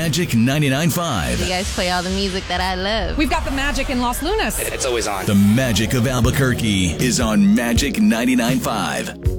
Magic 99.5. You guys play all the music that I love. We've got the magic in Los Lunas. It's always on. The magic of Albuquerque is on Magic 99.5.